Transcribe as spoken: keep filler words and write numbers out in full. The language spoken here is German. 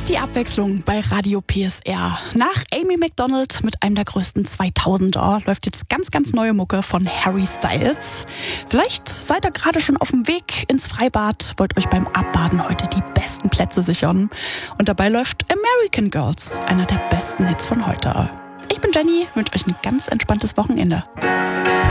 ist die Abwechslung bei Radio P S R. Nach Amy Macdonald mit einem der größten zweitausender läuft jetzt ganz, ganz neue Mucke von Harry Styles. Vielleicht seid ihr gerade schon auf dem Weg ins Freibad, wollt euch beim Abbaden heute die besten Plätze sichern. Und dabei läuft American Girls, einer der besten Hits von heute. Ich bin Jenny, wünsche euch ein ganz entspanntes Wochenende.